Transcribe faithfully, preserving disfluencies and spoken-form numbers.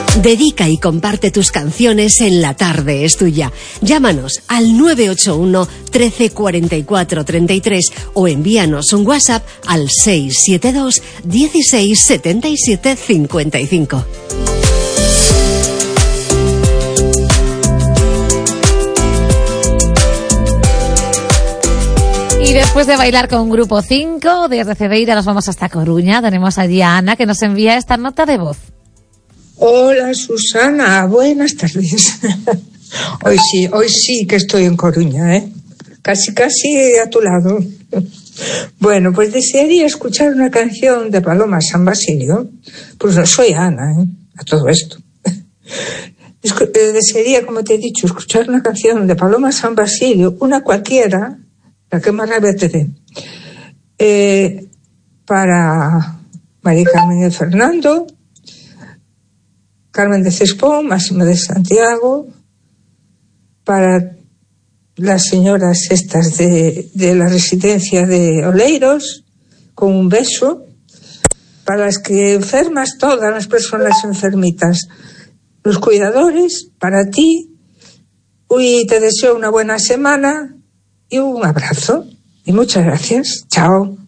Dedica y comparte tus canciones en La Tarde es Tuya. Llámanos al nueve ocho uno, trece, cuarenta y cuatro, treinta y tres o envíanos un WhatsApp al seis siete dos, dieciséis, setenta y siete, cincuenta y cinco. Y después de bailar con Grupo cinco, desde Cedeira nos vamos hasta Coruña. Tenemos allí a Ana, que nos envía esta nota de voz. Hola Susana, buenas tardes. Hoy sí, hoy sí que estoy en Coruña, ¿eh? Casi, casi a tu lado. Bueno, pues desearía escuchar una canción de Paloma San Basilio. Pues no soy Ana, ¿eh? A todo esto. Desearía, como te he dicho, escuchar una canción de Paloma San Basilio, una cualquiera, la que más rabia te dé. Eh, para María Carmen de Fernando, Carmen de Cespón, Máximo de Santiago, para las señoras estas de, de la residencia de Oleiros, con un beso, para las que enfermas, todas las personas enfermitas, los cuidadores, para ti, y te deseo una buena semana y un abrazo, y muchas gracias, chao.